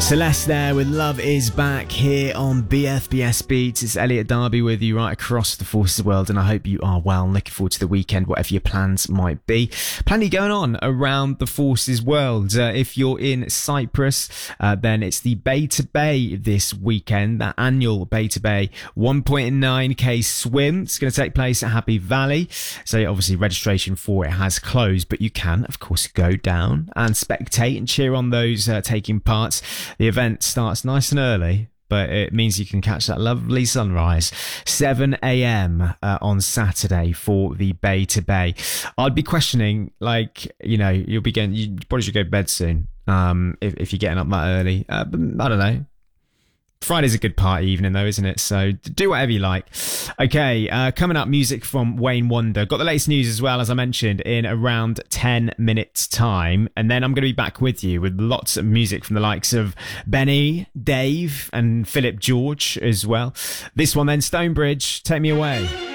Celeste there with Love Is Back here on BFBS Beats. It's Elliot Darby with you right across the Forces world, and I hope you are well. Looking forward to the weekend, whatever your plans might be. Plenty going on around the Forces world. If you're in Cyprus, then it's the Bay to Bay this weekend, that annual Bay to Bay 1.9k swim. It's going to take place at Happy Valley. So obviously registration for it has closed, but you can, of course, go down and spectate and cheer on those taking part. The event starts nice and early, but it means you can catch that lovely sunrise, 7 a.m. On Saturday for the Bay to Bay. I'd be questioning, you probably should go to bed soon if you're getting up that early. But I don't know. Friday's a good party evening though, isn't it? So do whatever you like. Okay, coming up, music from Wayne Wonder. Got the latest news as well, as I mentioned, in around 10 minutes time. And then I'm going to be back with you with lots of music from the likes of Benny, Dave and Philip George as well. This one then, Stonebridge, Take Me Away.